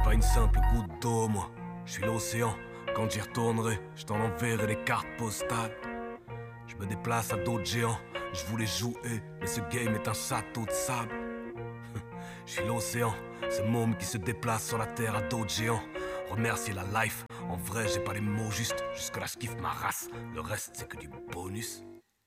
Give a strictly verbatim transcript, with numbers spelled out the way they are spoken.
pas une simple goutte d'eau, moi. Je suis l'océan, quand j'y retournerai, je t'en enverrai des cartes postales. Je me déplace à d'autres géants, je voulais jouer, mais ce game est un château de sable. Je suis l'océan, ce môme qui se déplace sur la terre à d'autres géants. Remercier la life, en vrai j'ai pas les mots justes. Jusque là je kiffe ma race, le reste c'est que du bonus.